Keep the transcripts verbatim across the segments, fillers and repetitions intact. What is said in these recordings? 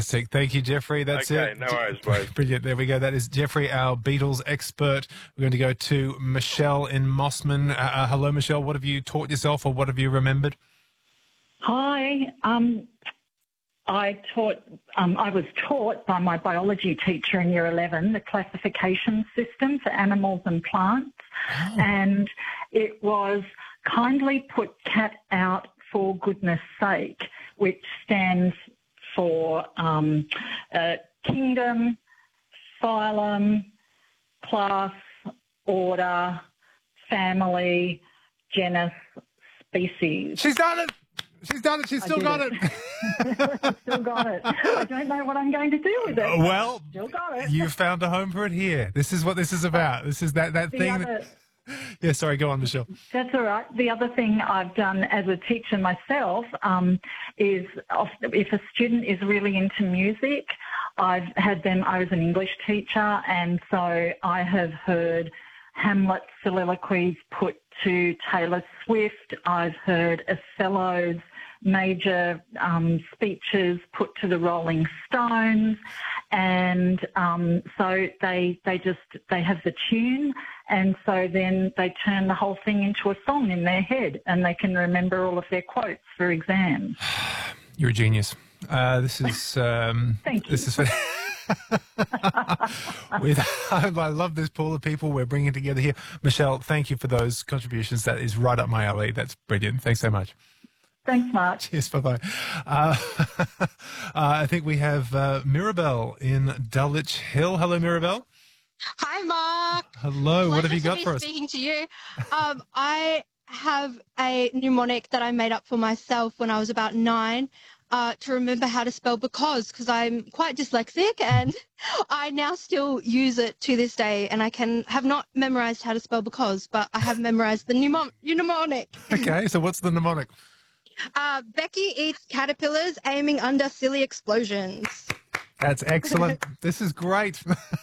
Fantastic. Thank you, Jeffrey. That's okay, it. no worries, boys. Brilliant. There we go. That is Jeffrey, our Beatles expert. We're going to go to Michelle in Mossman. Uh, uh, hello, Michelle. What have you taught yourself, or what have you remembered? Hi. Um, I taught. Um, I was taught by my biology teacher in Year eleven the classification system for animals and plants, oh. and it was kindly put cat out for goodness sake, which stands for um, uh, kingdom, phylum, class, order, family, genus, species. She's done it. She's done it. She's still got it. it. Still got it. I don't know what I'm going to do with it. Well, still got it. You found a home for it here. This is what this is about. This is that, that the thing. Other, that... Yeah, sorry, go on, Michelle. That's all right. The other thing I've done as a teacher myself um, is if a student is really into music, I've had them, I was an English teacher, and so I have heard Hamlet's soliloquies put to Taylor Swift. I've heard Othello's major um, speeches put to the Rolling Stones, and um, so they they just they have the tune, and so then they turn the whole thing into a song in their head, and they can remember all of their quotes for exams. You're a genius. Uh, this is um, thank you. This is. With, I love this pool of people we're bringing together here. Michelle, thank you for those contributions. That is right up my alley. That's brilliant. Thanks so much. Thanks, Mark. Cheers. Bye-bye. Uh, uh, I think we have uh, Mirabelle in Dulwich Hill. Hello, Mirabelle. Hi, Mark. Hello. Pleasure what have you got to be for us? Speaking to you. Um, I have a mnemonic that I made up for myself when I was about nine. Uh, to remember how to spell because, because I'm quite dyslexic, and I now still use it to this day, and I can have not memorized how to spell because, but I have memorized the mnemon- mnemonic. Okay, so what's the mnemonic? Uh, Becky eats caterpillars aiming under silly explosions. That's excellent. This is great.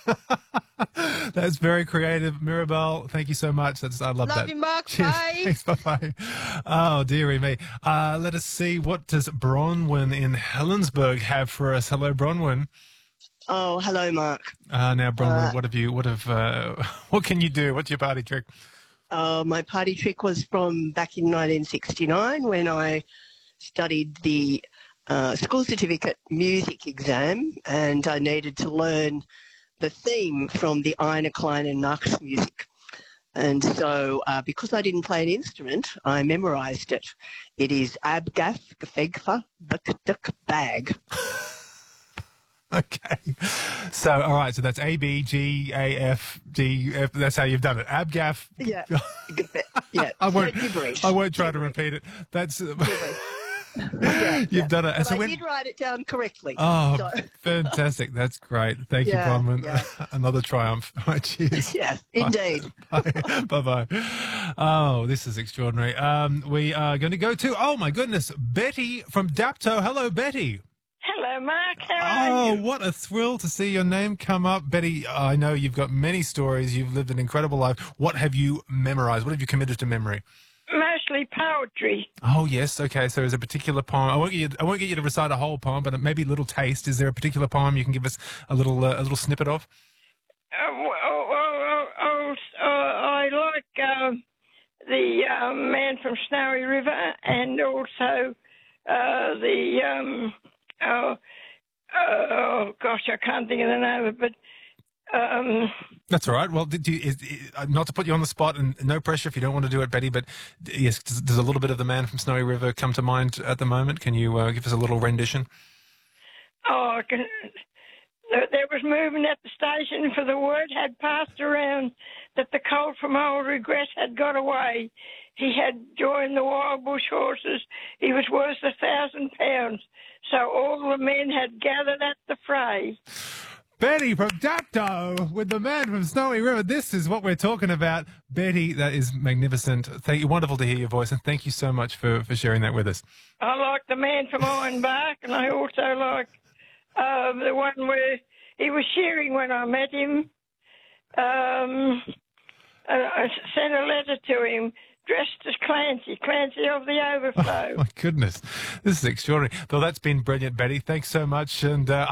That's very creative. Mirabelle, thank you so much. That's, I love, love that. Love you, Mark. Cheers. Bye. Thanks, bye-bye. Oh, dearie me. Uh, let us see. What does Bronwyn in Helensburgh have for us? Hello, Bronwyn. Oh, hello, Mark. Uh, now, Bronwyn, uh, what have you, what have, uh, what can you do? What's your party trick? Uh, my party trick was from back in nineteen sixty-nine when I studied the uh, school certificate music exam, and I needed to learn the theme from the Eine kleine Nachtmusik. And so, uh, because I didn't play an instrument, I memorised it. It is Abgaf Gefegfa Bukduk Bag. Okay. So, all right. So that's A, B, G, A, F, D, F. That's how you've done it. Abgaff. Yeah. yeah. I won't, Gibberish. I won't try Gibberish. to repeat it. That's... Uh, yeah, You've yeah. done it. But so I when... did write it down correctly. Oh, so. Fantastic. That's great. Thank yeah, you, Bronwyn. Yeah. Another triumph. All right, cheers. Yeah, indeed. Bye. Bye-bye. Oh, this is extraordinary. Um, we are going to go to, oh, my goodness, Betty from Dapto. Hello, Betty. Hello, Mark. How Oh, are you? what a thrill to see your name come up. Betty, I know you've got many stories. You've lived an incredible life. What have you memorized? What have you committed to memory? Mostly poetry. Oh, yes. Okay. So is a particular poem. I won't get you, I won't get you to recite a whole poem, but maybe a little taste. Is there a particular poem you can give us a little uh, a little snippet of? Uh, well, oh, oh, oh, I like uh, the uh, Man from Snowy River, and also uh, the... Um, Oh, oh, gosh, I can't think of the name of it, but... Um, That's all right. Well, did you, is, is, not to put you on the spot, and no pressure if you don't want to do it, Betty, but yes, does, does a little bit of the Man from Snowy River come to mind at the moment? Can you uh, give us a little rendition? Oh, I can, there was movement at the station, for the word had passed around that the colt from old regret had got away. He had joined the wild bush horses. He was worth a thousand pounds. So all the men had gathered at the fray. Betty from Dapto with the Man from Snowy River. This is what we're talking about. Betty, that is magnificent. Thank you. Wonderful to hear your voice, and thank you so much for, for sharing that with us. I like the Man from Ironbark, and I also like uh, the one where he was shearing when I met him. Um, I sent a letter to him, dressed as Clancy, Clancy of the Overflow. Oh, my goodness. This is extraordinary. Well, that's been brilliant, Betty. Thanks so much. And uh,